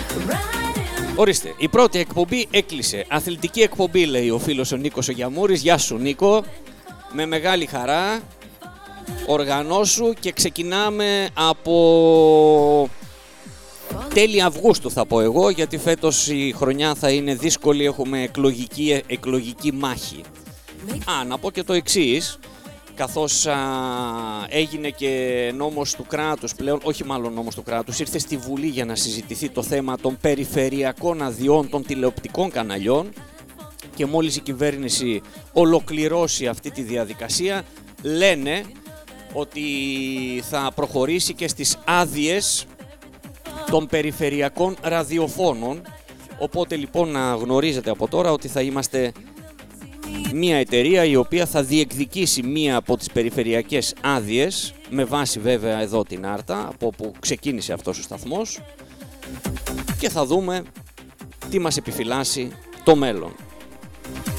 Ορίστε, η πρώτη εκπομπή έκλεισε. Αθλητική εκπομπή, λέει ο φίλος ο Νίκος ο Γιαμούρης. Γεια σου Νίκο, με μεγάλη χαρά. Οργανώσου και ξεκινάμε από τέλη Αυγούστου θα πω εγώ, γιατί φέτος η χρονιά θα είναι δύσκολη, έχουμε εκλογική μάχη. Να πω και το εξής, καθώς έγινε και νόμος του κράτους πλέον, όχι μάλλον νόμος του κράτους, ήρθε στη Βουλή για να συζητηθεί το θέμα των περιφερειακών αδειών των τηλεοπτικών καναλιών και μόλις η κυβέρνηση ολοκληρώσει αυτή τη διαδικασία, λένε ότι θα προχωρήσει και στις άδειες των περιφερειακών ραδιοφώνων, οπότε λοιπόν να γνωρίζετε από τώρα ότι θα είμαστε μια εταιρεία η οποία θα διεκδικήσει μία από τις περιφερειακές άδειες, με βάση βέβαια εδώ την Άρτα, από όπου ξεκίνησε αυτός ο σταθμός, και θα δούμε τι μας επιφυλάσσει το μέλλον.